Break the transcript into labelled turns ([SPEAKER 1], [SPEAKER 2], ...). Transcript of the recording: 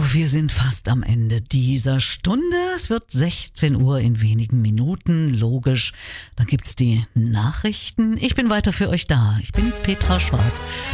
[SPEAKER 1] wir sind fast am Ende dieser Stunde. Es wird 16 Uhr in wenigen Minuten, logisch. Dann gibt's die Nachrichten. Ich bin weiter für euch da. Ich bin Petra Schwarz